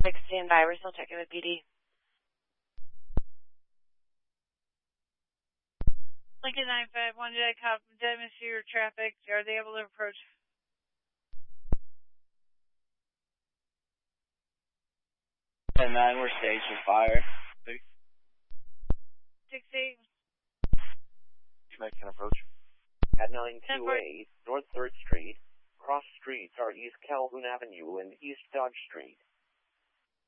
Stand by. We're still checking with PD. Lincoln 951, did I miss your traffic? Are they able to approach? 10-9, we're staged for fire. 6-8. Can approach. At 928 North 3rd Street, cross streets are East Calhoun Avenue and East Dodge Street.